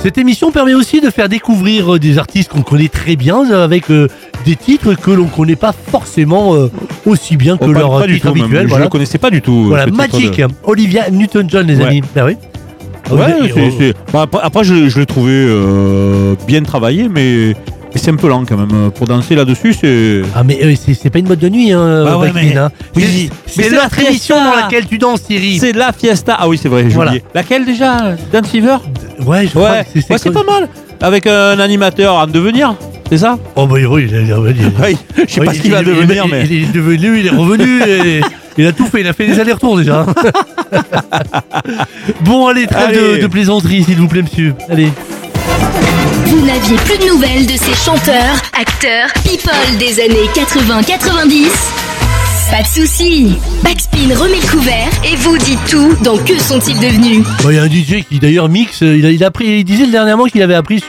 Cette émission permet aussi de faire découvrir des artistes qu'on connaît très bien avec des titres que l'on connaît pas forcément aussi bien que leur titre habituel. Je ne le connaissais pas du tout. Voilà, Magic, Olivia Newton-John, les amis. Ah oui. Ouais, après je l'ai trouvé bien travaillé, mais c'est un peu lent quand même. Pour danser là-dessus, c'est... Ah mais c'est pas une mode de nuit, mais... hein. Oui, c'est notre émission dans laquelle tu danses, Thierry. C'est la fiesta. Ah oui, c'est vrai, j'ai oublié. Laquelle déjà? Dance Fever? Ouais, je crois que c'est pas mal. Avec un animateur en devenir, c'est ça? Oh bah oui, je sais pas ce qu'il va devenir, mais... Il est devenu, il est revenu, et il a tout fait, il a fait des allers-retours déjà. Bon, allez, trêve de plaisanterie, s'il vous plaît, monsieur. Allez. Vous n'aviez plus de nouvelles de ces chanteurs, acteurs, people des années 80-90? Pas de soucis, Backspin remet le couvert et vous dit tout dans Que sont-ils devenus? Il y a un DJ qui d'ailleurs mixe, il a appris, il disait dernièrement qu'il avait appris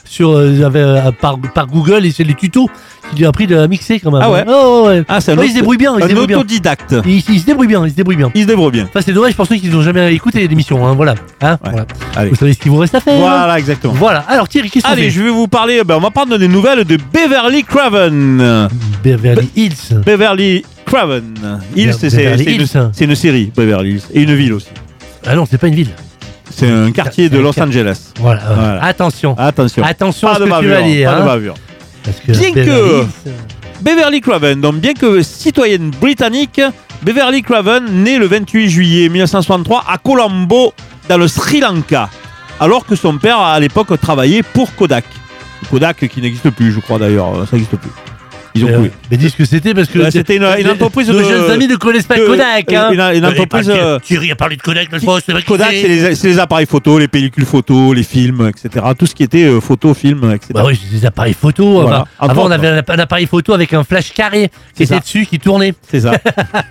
par Google, et c'est les tutos qu'il a appris de mixer quand même. Ah ouais. Oh, ouais. Ah, c'est il se débrouille bien. Un autodidacte. Il se débrouille bien. Il se débrouille bien. Enfin, c'est dommage pour ceux qui n'ont jamais écouté l'émission. Hein, voilà. Hein, ouais. Voilà. Allez. Vous savez ce qu'il vous reste à faire. Voilà, exactement. Voilà. Alors Thierry, qu'est-ce qu'on fait? Allez, je vais vous parler. On va prendre des nouvelles de Beverly Craven. Beverly Hills. Beverly Craven. Hills, c'est une série, Beverly Hills. Et une ville aussi. Ah non, c'est pas une ville. C'est un quartier de Los Angeles. Voilà. Attention. Attention à ce que tu vas dire. Pas de bavure. Bien que Beverly Craven, donc bien que citoyenne britannique, Beverly Craven naît le 28 juillet 1963 à Colombo, dans le Sri Lanka, alors que son père à l'époque travaillait pour Kodak. Kodak qui n'existe plus, je crois d'ailleurs, ça n'existe plus. Ils ont coulé. Mais dis ce que c'était, parce que c'était une entreprise nos jeunes amis ne connaissent pas Kodak. Une entreprise. Thierry a parlé de Kodak l'autre fois. Kodak, c'est les appareils photo, les pellicules photo, les films, etc. Tout ce qui était photo, film, etc. Bah oui, c'est des appareils photo. Voilà. Avant, on avait un appareil photo avec un flash carré qui était dessus, qui tournait. C'est ça.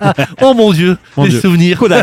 Oh mon Dieu, les souvenirs. Kodak.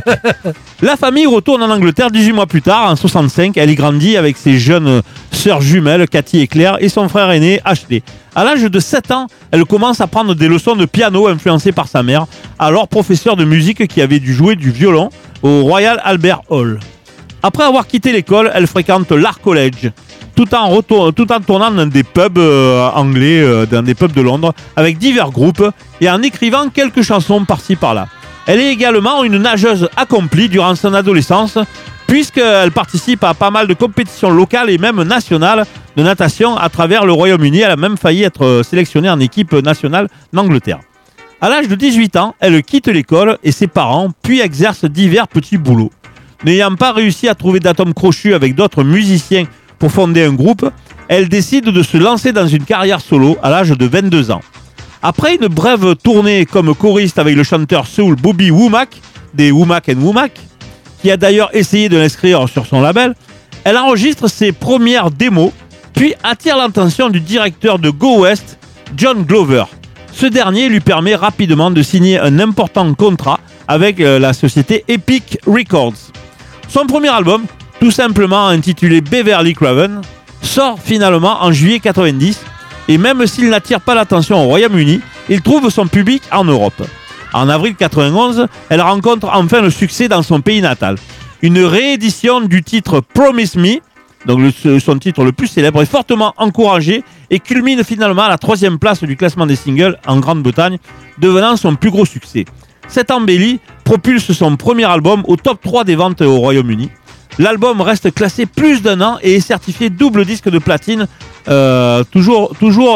La famille retourne en Angleterre 18 mois plus tard, en 65. Elle y grandit avec ses jeunes sœurs jumelles, Cathy et Claire, et son frère aîné, Ashley. À l'âge de 7 ans, elle commence à prendre des leçons de piano influencées par sa mère, alors professeure de musique qui avait dû jouer du violon au Royal Albert Hall. Après avoir quitté l'école, elle fréquente l'Art College, tout en tournant dans des pubs anglais, dans des pubs de Londres, avec divers groupes et en écrivant quelques chansons par-ci par-là. Elle est également une nageuse accomplie durant son adolescence, puisqu'elle participe à pas mal de compétitions locales et même nationales de natation à travers le Royaume-Uni. Elle a même failli être sélectionnée en équipe nationale d'Angleterre. À l'âge de 18 ans, elle quitte l'école et ses parents, puis exerce divers petits boulots. N'ayant pas réussi à trouver d'atome crochu avec d'autres musiciens pour fonder un groupe, elle décide de se lancer dans une carrière solo à l'âge de 22 ans. Après une brève tournée comme choriste avec le chanteur soul Bobby Womack, des Womack & Womack, qui a d'ailleurs essayé de l'inscrire sur son label, elle enregistre ses premières démos, puis attire l'attention du directeur de Go West, John Glover. Ce dernier lui permet rapidement de signer un important contrat avec la société Epic Records. Son premier album, tout simplement intitulé Beverly Craven, sort finalement en juillet 90, et même s'il n'attire pas l'attention au Royaume-Uni, il trouve son public en Europe. En avril 91, elle rencontre enfin le succès dans son pays natal. Une réédition du titre Promise Me, donc son titre le plus célèbre, est fortement encouragée et culmine finalement à la 3e place du classement des singles en Grande-Bretagne, devenant son plus gros succès. Cette embellie propulse son premier album au top 3 des ventes au Royaume-Uni. L'album reste classé plus d'1 an et est certifié double disque de platine, toujours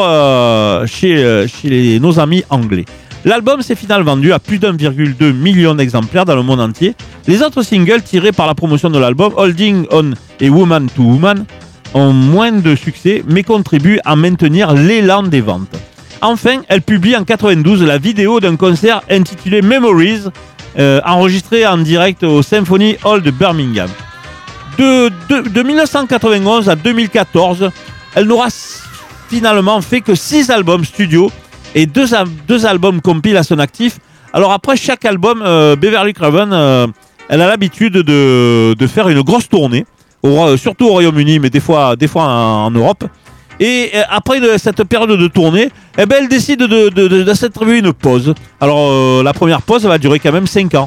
chez nos amis anglais. L'album s'est finalement vendu à plus d'1,2 million d'exemplaires dans le monde entier. Les autres singles tirés par la promotion de l'album, Holding On et Woman to Woman, ont moins de succès mais contribuent à maintenir l'élan des ventes. Enfin, elle publie en 92 la vidéo d'un concert intitulé Memories, enregistré en direct au Symphony Hall de Birmingham. De 1991 à 2014, elle n'aura finalement fait que 6 albums studio et 2 albums compil à son actif. Alors après chaque album, Beverly Craven, elle a l'habitude de faire une grosse tournée, surtout au Royaume-Uni, mais des fois en Europe. Et après cette période de tournée, elle décide de s'attribuer une pause. Alors la première pause va durer quand même 5 ans.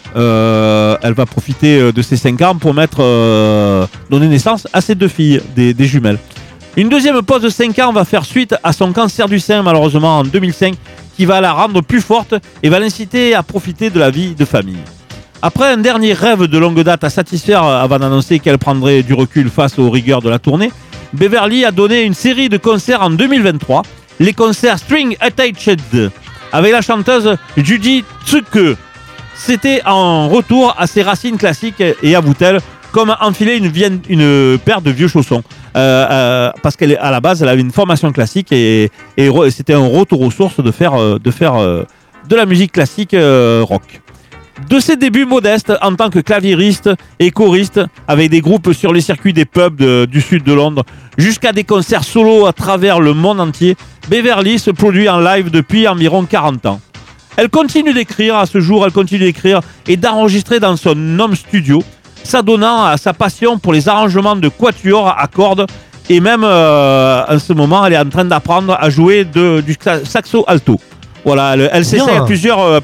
elle va profiter de ses 5 ans pour donner naissance à ses 2 filles, des jumelles. Une deuxième pause de 5 ans va faire suite à son cancer du sein, malheureusement en 2005, qui va la rendre plus forte et va l'inciter à profiter de la vie de famille. Après un dernier rêve de longue date à satisfaire avant d'annoncer qu'elle prendrait du recul face aux rigueurs de la tournée, Beverly a donné une série de concerts en 2023, les concerts String Attached, avec la chanteuse Judy Tsuke. C'était en retour à ses racines classiques et avoue-t-elle, comme enfiler une paire de vieux chaussons. Parce qu'à la base, elle avait une formation classique et c'était un retour aux sources de faire de la musique classique rock. De ses débuts modestes en tant que claviériste et choriste avec des groupes sur les circuits des pubs du sud de Londres jusqu'à des concerts solo à travers le monde entier, Beverly se produit en live depuis environ 40 ans. Elle continue d'écrire à ce jour, et d'enregistrer dans son home studio, s'adonnant à sa passion pour les arrangements de quatuor à cordes et même en ce moment elle est en train d'apprendre à jouer du saxo alto. Voilà, elle s'essaye à plusieurs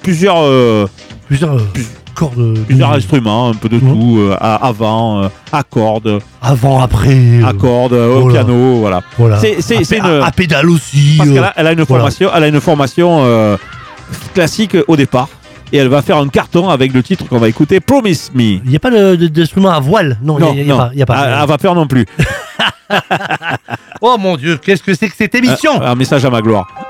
cordes, plusieurs instruments, un peu de tout, avant, à cordes, avant, après, à cordes, au piano, voilà. C'est à pédale aussi. Parce qu'elle a une formation classique au départ. Et elle va faire un carton avec le titre qu'on va écouter, Promise Me. Il n'y a pas d'instrument à voile. Non, il n'y a pas. À vapeur non plus. Oh mon Dieu, qu'est-ce que c'est que cette émission? Un message à ma gloire.